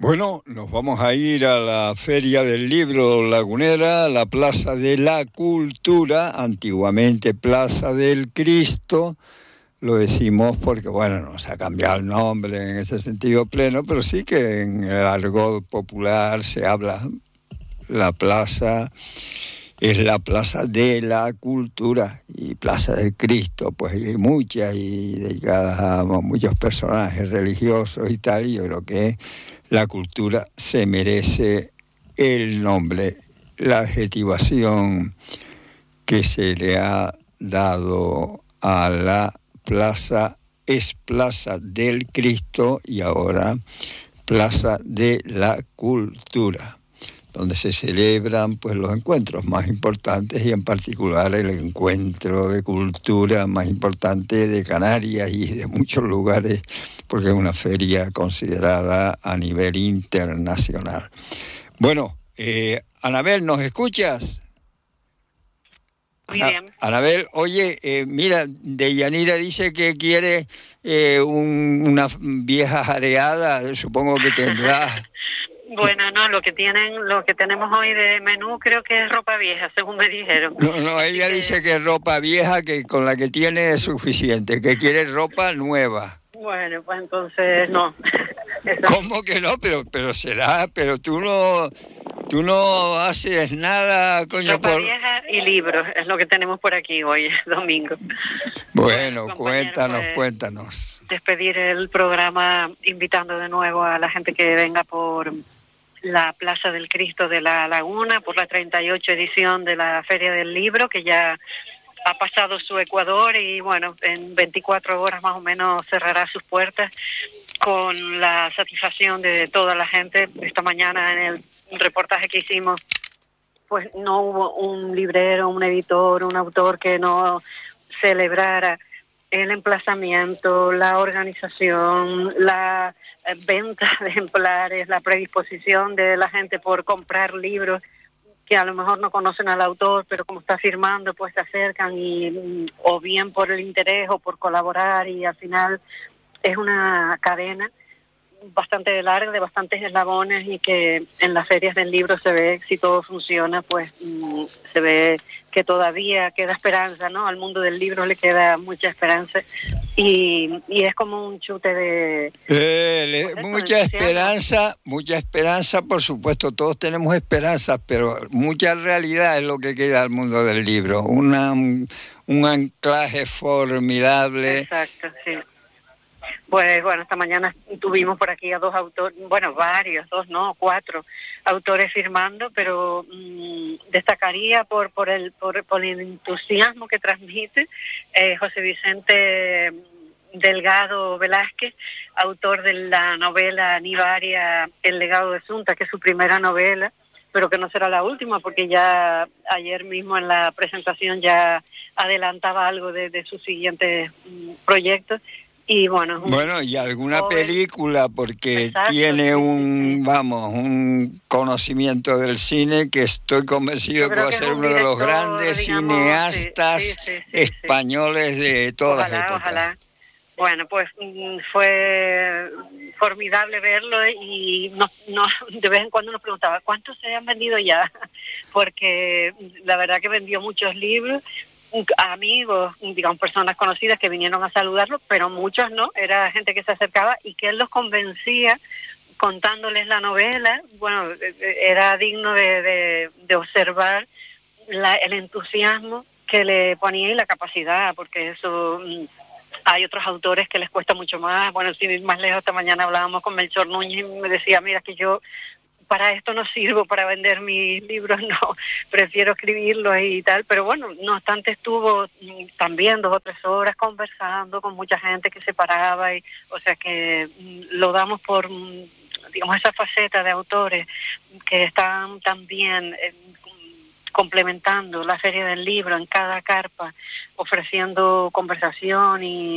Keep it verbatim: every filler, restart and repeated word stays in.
Bueno, nos vamos a ir a la Feria del Libro Lagunera, la Plaza de la Cultura, antiguamente Plaza del Cristo. Lo decimos porque, bueno, no se ha cambiado el nombre en ese sentido pleno, pero sí que en el argot popular se habla. La plaza es la Plaza de la Cultura y Plaza del Cristo, pues hay muchas y dedicadas a muchos personajes religiosos y tal, y yo creo que la cultura se merece el nombre, la adjetivación que se le ha dado a la plaza es Plaza del Cristo y ahora Plaza de la Cultura, donde se celebran pues los encuentros más importantes y en particular el encuentro de cultura más importante de Canarias y de muchos lugares, porque es una feria considerada a nivel internacional. Bueno, eh, Anabel, ¿nos escuchas? Muy bien. Anabel, oye, eh, mira, Deyanira dice que quiere eh, un, una vieja jareada, supongo que tendrá. Bueno, no, lo que tienen, lo que tenemos hoy de menú creo que es ropa vieja, según me dijeron. No, no, ella que... dice que es ropa vieja, que con la que tiene es suficiente, que quiere ropa nueva. Bueno, pues entonces no. ¿Cómo que no? Pero, pero será, pero tú no, tú no haces nada, coño. Ropa por... vieja y libros, es lo que tenemos por aquí hoy, domingo. Bueno, bueno cuéntanos, pues, cuéntanos. Despedir el programa invitando de nuevo a la gente que venga por la Plaza del Cristo de la Laguna, por la treinta y ocho edición de la Feria del Libro, que ya ha pasado su Ecuador y bueno, en veinticuatro horas más o menos cerrará sus puertas, con la satisfacción de toda la gente. Esta mañana en el reportaje que hicimos, pues no hubo un librero, un editor, un autor que no celebrara el emplazamiento, la organización, la venta de ejemplares, la predisposición de la gente por comprar libros que a lo mejor no conocen al autor, pero como está firmando, pues se acercan y o bien por el interés o por colaborar, y al final es una cadena bastante larga, de bastantes eslabones, y que en las ferias del libro se ve, si todo funciona, pues mmm, se ve que todavía queda esperanza, ¿no? Al mundo del libro le queda mucha esperanza y, y es como un chute de... Eh, le, pues mucha esperanza, mucha esperanza, por supuesto, todos tenemos esperanzas, pero mucha realidad es lo que queda al mundo del libro, Una, un, un anclaje formidable. Exacto, sí. Pues bueno, esta mañana tuvimos por aquí a dos autores, bueno, varios, dos no, cuatro autores firmando, pero mmm, destacaría por por el por, por el entusiasmo que transmite eh, José Vicente Delgado Velázquez, autor de la novela Nivaria, El legado de Sunta, que es su primera novela, pero que no será la última, porque ya ayer mismo en la presentación ya adelantaba algo de, de sus siguientes mmm, proyectos. Y bueno, un, bueno, y alguna joven, película, porque exacto, tiene sí, un, sí, sí. vamos, un conocimiento del cine que estoy convencido que va a ser uno de los grandes digamos, cineastas sí, sí, sí, sí, españoles sí. de todas Ojalá, las épocas. Ojalá. Bueno, pues fue formidable verlo y no, no, de vez en cuando nos preguntaba, ¿cuántos se han vendido ya? Porque la verdad que vendió muchos libros, amigos, digamos, personas conocidas que vinieron a saludarlo, pero muchos no, era gente que se acercaba y que él los convencía contándoles la novela. Bueno, era digno de, de, de observar la, el entusiasmo que le ponía y la capacidad, porque eso... Hay otros autores que les cuesta mucho más. Bueno, sin ir más lejos, esta mañana hablábamos con Melchor Núñez y me decía, mira, que yo para esto no sirvo, para vender mis libros, no, prefiero escribirlos y tal, pero bueno, no obstante estuvo también dos o tres horas conversando con mucha gente que se paraba, y, o sea que lo damos por, digamos, esa faceta de autores que están también eh, complementando la Feria del Libro en cada carpa, ofreciendo conversación y